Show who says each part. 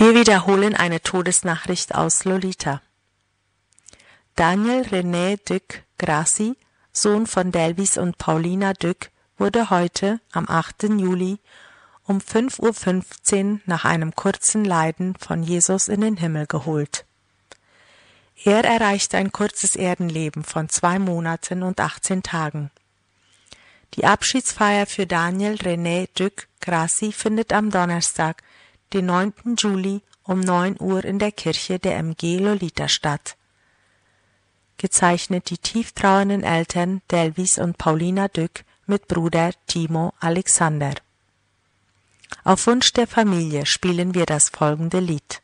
Speaker 1: Wir wiederholen eine Todesnachricht aus Lolita. Daniel René Duc Grassi, Sohn von Delvis und Paulina Duc, wurde heute, am 8. Juli, um 5:15 Uhr nach einem kurzen Leiden von Jesus in den Himmel geholt. Er erreichte ein kurzes Erdenleben von 2 Monaten und 18 Tagen. Die Abschiedsfeier für Daniel René Duc Grassi findet am Donnerstag, den 9. Juli um 9 Uhr in der Kirche der MG Lolita statt. Gezeichnet die tieftrauernden Eltern Delvis und Paulina Duc mit Bruder Timo Alexander. Auf Wunsch der Familie spielen wir das folgende Lied.